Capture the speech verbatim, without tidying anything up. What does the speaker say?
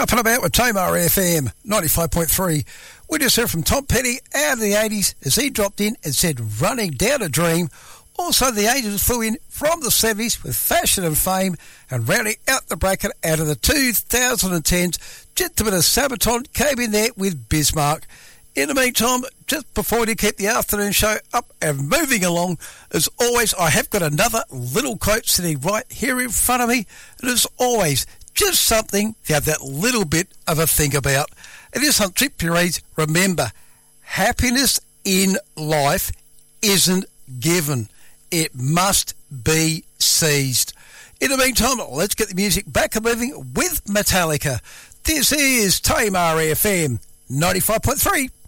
Up and About with Tamar F M ninety-five point three. We just heard from Tom Petty out of the eighties as he dropped in and said Running Down a Dream. Also the Angels flew in from the seventies with Fashion and Fame, and rounding out the bracket out of the two thousand tens, Gentlemen of Sabaton came in there with Bismarck. In the meantime, just before we keep the afternoon show up and moving along, as always, I have got another little quote sitting right here in front of me, and as always, just something to have that little bit of a think about. And this one simply reads, remember, happiness in life isn't given. It must be seized. In the meantime, let's get the music back and moving with Metallica. This is Tamar F M ninety-five point three.